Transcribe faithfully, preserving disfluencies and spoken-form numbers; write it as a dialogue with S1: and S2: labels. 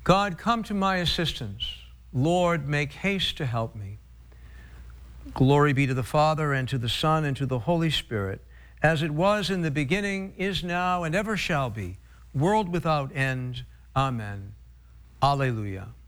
S1: God, come to my assistance. Lord, make haste to help me. Glory be to the Father, and to the Son, and to the Holy Spirit, as it was in the beginning, is now, and ever shall be, world without end. Amen. Alleluia.